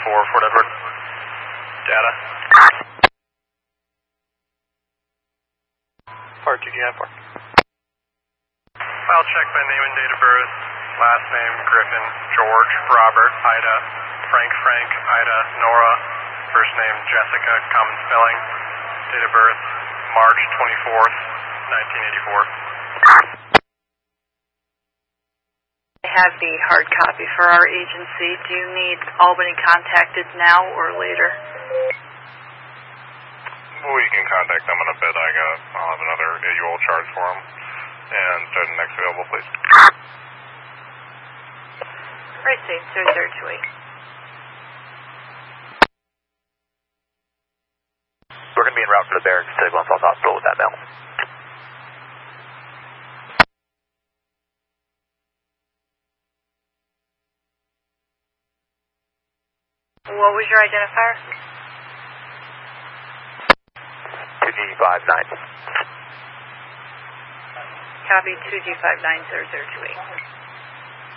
Fort Edward. Data. Part 2G94. File check by name and date of birth. Last name Griffin, George, Robert, Ida, Frank, Ida, Nora. First name Jessica, common spelling. Date of birth March 24th, 1984. I have the hard copy for our agency. Do you need Albany contacted now or later? We can contact them in a bit. I'll have another AUL charge for them. And start the next available, please. Right, safe, 0028. We're going to be en route for the barracks to Glen Falls Hospital with that mail. What was your identifier? 2G59. Copy 2G590028.